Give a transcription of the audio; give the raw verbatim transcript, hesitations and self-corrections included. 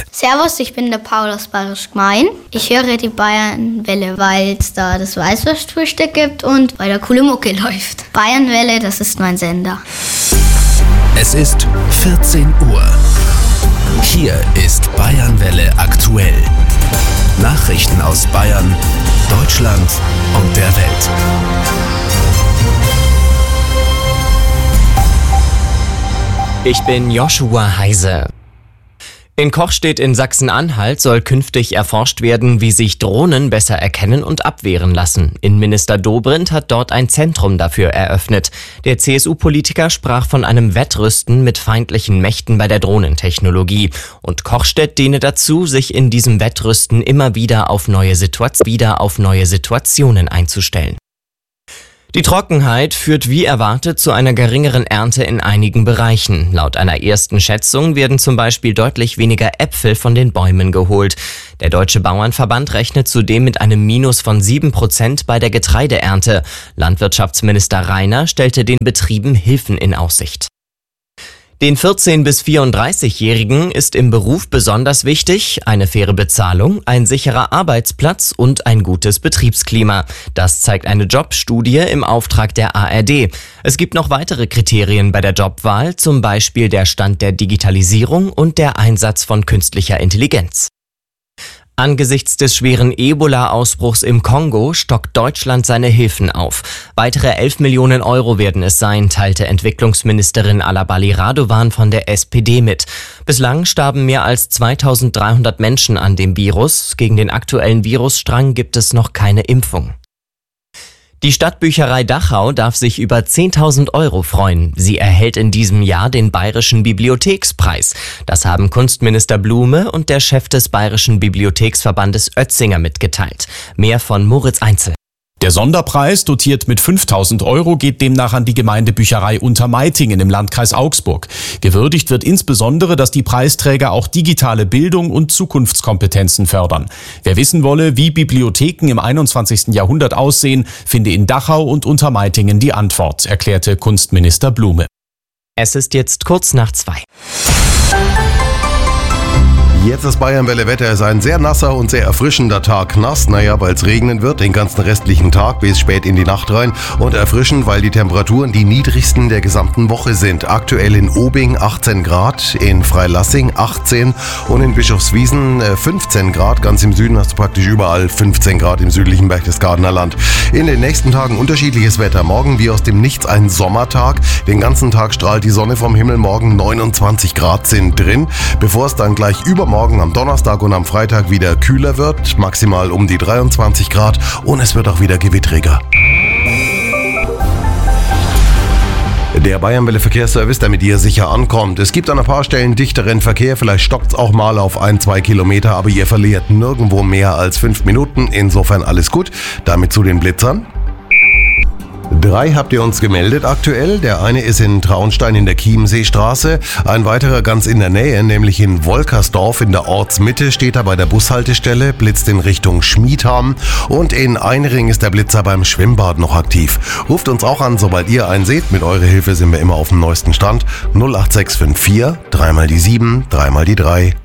Bayernwelle. Servus, ich bin der Paul aus Bayerisch Gmein. Ich höre die Bayernwelle, weil es da das Weißwurstfrühstück gibt und weil da coole Mucke läuft. Bayernwelle, das ist mein Sender. Es ist vierzehn Uhr. Hier ist Bayernwelle aktuell. Nachrichten aus Bayern, Deutschland und der Welt. Ich bin Joshua Heise. In Kochstedt in Sachsen-Anhalt soll künftig erforscht werden, wie sich Drohnen besser erkennen und abwehren lassen. Innenminister Dobrindt hat dort ein Zentrum dafür eröffnet. Der C S U-Politiker sprach von einem Wettrüsten mit feindlichen Mächten bei der Drohnentechnologie. Und Kochstedt diene dazu, sich in diesem Wettrüsten immer wieder auf neue Situa- wieder auf neue Situationen einzustellen. Die Trockenheit führt wie erwartet zu einer geringeren Ernte in einigen Bereichen. Laut einer ersten Schätzung werden zum Beispiel deutlich weniger Äpfel von den Bäumen geholt. Der Deutsche Bauernverband rechnet zudem mit einem Minus von sieben Prozent bei der Getreideernte. Landwirtschaftsminister Rainer stellte den Betrieben Hilfen in Aussicht. Den vierzehn- bis vierunddreißigjährigen ist im Beruf besonders wichtig eine faire Bezahlung, ein sicherer Arbeitsplatz und ein gutes Betriebsklima. Das zeigt eine Jobstudie im Auftrag der A R D. Es gibt noch weitere Kriterien bei der Jobwahl, zum Beispiel der Stand der Digitalisierung und der Einsatz von künstlicher Intelligenz. Angesichts des schweren Ebola-Ausbruchs im Kongo stockt Deutschland seine Hilfen auf. Weitere elf Millionen Euro werden es sein, teilte Entwicklungsministerin Alabali Radovan von der S P D mit. Bislang starben mehr als zweitausenddreihundert Menschen an dem Virus. Gegen den aktuellen Virusstrang gibt es noch keine Impfung. Die Stadtbücherei Dachau darf sich über zehntausend Euro freuen. Sie erhält in diesem Jahr den Bayerischen Bibliothekspreis. Das haben Kunstminister Blume und der Chef des Bayerischen Bibliotheksverbandes Oetzinger mitgeteilt. Mehr von Moritz Einzel. Der Sonderpreis, dotiert mit fünftausend Euro, geht demnach an die Gemeindebücherei Untermeitingen im Landkreis Augsburg. Gewürdigt wird insbesondere, dass die Preisträger auch digitale Bildung und Zukunftskompetenzen fördern. Wer wissen wolle, wie Bibliotheken im einundzwanzigsten Jahrhundert aussehen, finde in Dachau und Untermeitingen die Antwort, erklärte Kunstminister Blume. Es ist jetzt kurz nach zwei. Jetzt das Bayernwelle-Wetter ist ein sehr nasser und sehr erfrischender Tag. Nass, naja, weil es regnen wird, den ganzen restlichen Tag bis spät in die Nacht rein. Und erfrischend, weil die Temperaturen die niedrigsten der gesamten Woche sind. Aktuell in Obing achtzehn Grad, in Freilassing achtzehn und in Bischofswiesen fünfzehn Grad. Ganz im Süden hast du praktisch überall fünfzehn Grad im südlichen Berchtesgadener Land. In den nächsten Tagen unterschiedliches Wetter. Morgen wie aus dem Nichts ein Sommertag. Den ganzen Tag strahlt die Sonne vom Himmel. Morgen neunundzwanzig Grad sind drin, bevor es dann gleich übermorgen Morgen am Donnerstag und am Freitag wieder kühler wird, maximal um die dreiundzwanzig Grad und es wird auch wieder gewittriger. Der Bayernwelle Verkehrsservice, damit ihr sicher ankommt. Es gibt an ein paar Stellen dichteren Verkehr, vielleicht stockt es auch mal auf ein, zwei Kilometer, aber ihr verliert nirgendwo mehr als fünf Minuten, insofern alles gut. Damit zu den Blitzern. Drei habt ihr uns gemeldet aktuell. Der eine ist in Traunstein in der Chiemseestraße. Ein weiterer ganz in der Nähe, nämlich in Wolkersdorf in der Ortsmitte, steht er bei der Bushaltestelle, blitzt in Richtung Schmiedham. Und in Einring ist der Blitzer beim Schwimmbad noch aktiv. Ruft uns auch an, sobald ihr einen seht. Mit eurer Hilfe sind wir immer auf dem neuesten Stand. null acht sechs fünf vier, dreimal die sieben, dreimal die drei.